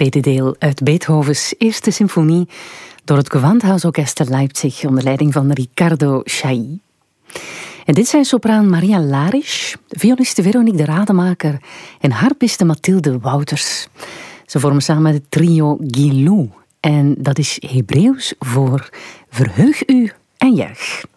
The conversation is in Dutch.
tweede deel uit Beethovens Eerste Symfonie door het Gewandhausorchester Leipzig onder leiding van Riccardo Chailly. En dit zijn sopraan Maria Larisch, violiste Veronique de Rademaker en harpiste Mathilde Wouters. Ze vormen samen het trio Gilou en dat is Hebreeuws voor verheug u en juich.